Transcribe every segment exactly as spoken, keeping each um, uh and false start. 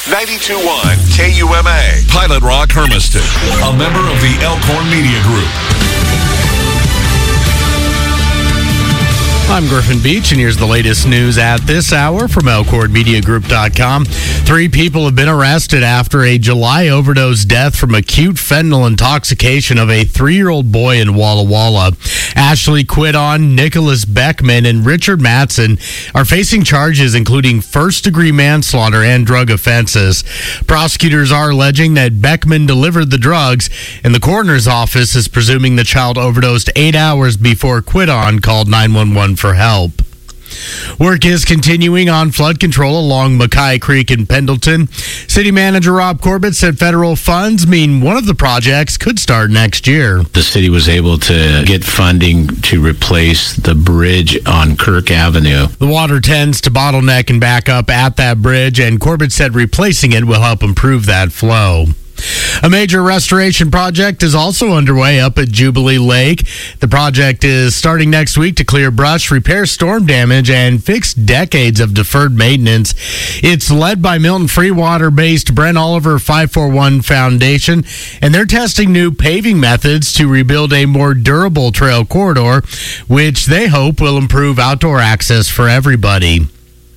ninety-two point one K U M A. Pilot Rock Hermiston, a member of the Elkhorn Media Group. I'm Griffin Beach, and here's the latest news at this hour from Elkhorn Media Group dot com. Three people have been arrested after a July overdose death from acute fentanyl intoxication of a three-year-old boy in Walla Walla. Ashley Quidon, Nicholas Beckman, and Richard Matson are facing charges including first-degree manslaughter and drug offenses. Prosecutors are alleging that Beckman delivered the drugs, and the coroner's office is presuming the child overdosed eight hours before Quidon called nine one one for help. Work is continuing on flood control along Mackay Creek in Pendleton. City Manager Rob Corbett said federal funds mean one of the projects could start next year. The city was able to get funding to replace the bridge on Kirk Avenue. The water tends to bottleneck and back up at that bridge, and Corbett said replacing it will help improve that flow. A major restoration project is also underway up at Jubilee Lake. The project is starting next week to clear brush, repair storm damage, and fix decades of deferred maintenance. It's led by Milton Freewater-based Brent Oliver five forty-one Foundation, and they're testing new paving methods to rebuild a more durable trail corridor, which they hope will improve outdoor access for everybody.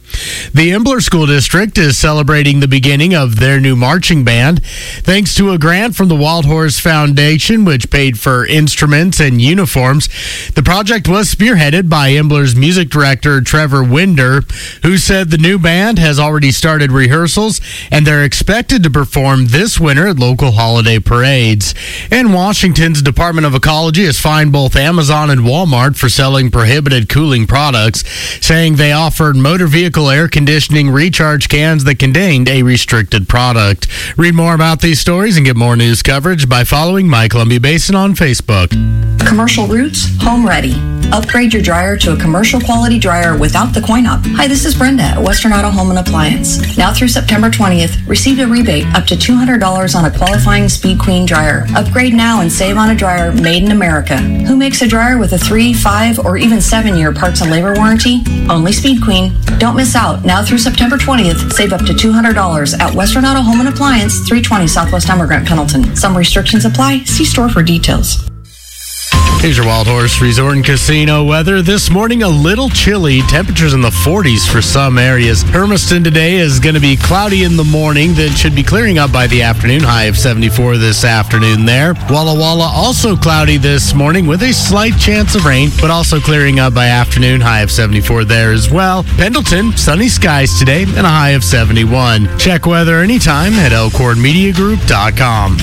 The Embler School District is celebrating the beginning of their new marching band. Thanks to a grant from the Wild Horse Foundation, which paid for instruments and uniforms, the project was spearheaded by Embler's music director, Trevor Winder, who said the new band has already started rehearsals, and they're expected to perform this winter at local holiday parades. And Washington's Department of Ecology has fined both Amazon and Walmart for selling prohibited cooling products, saying they offered motor vehicle air conditioning recharge cans that contained a restricted product. Read more about these stories and get more news coverage by following My Columbia Basin on Facebook. Commercial Roots, home ready. Upgrade your dryer to a commercial quality dryer without the coin-op. Hi, this is Brenda at Western Auto Home and Appliance. Now through September twentieth, receive a rebate up to two hundred dollars on a qualifying Speed Queen dryer. Upgrade now and save on a dryer made in America. Who makes a dryer with a three, five, or even seven-year parts and labor warranty? Only Speed Queen. Don't miss out. Now through September twentieth, save up to two hundred dollars at Western Auto Home and Appliance, three twenty Southwest Emigrant, Pendleton. Some restrictions apply. See store for details. Here's your Wild Horse Resort and Casino weather. This morning, a little chilly. Temperatures in the forties for some areas. Hermiston today is going to be cloudy in the morning, then should be clearing up by the afternoon. High of seventy-four this afternoon there. Walla Walla also cloudy this morning with a slight chance of rain, but also clearing up by afternoon. High of seventy-four there as well. Pendleton, sunny skies today and a high of seventy-one. Check weather anytime at Elkhorn Media Group dot com.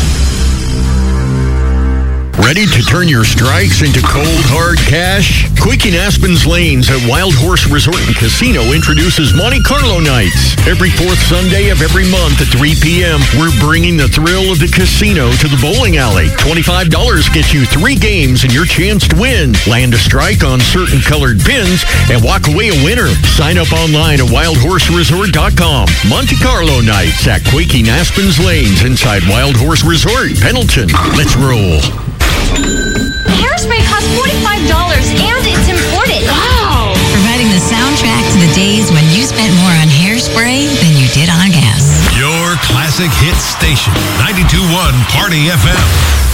Ready to turn your strikes into cold, hard cash? Quickie Aspen's Lanes at Wild Horse Resort and Casino introduces Monte Carlo Nights. Every fourth Sunday of every month at three p.m., we're bringing the thrill of the casino to the bowling alley. twenty-five dollars gets you three games and your chance to win. Land a strike on certain colored pins and walk away a winner. Sign up online at wild horse resort dot com. Monte Carlo Nights at Quickie Aspen's Lanes inside Wild Horse Resort, Pendleton. Let's roll. Hairspray costs forty-five dollars and it's imported. Wow! Providing the soundtrack to the days when you spent more on hairspray than you did on gas. Your classic hit station, ninety-two point one Party F M.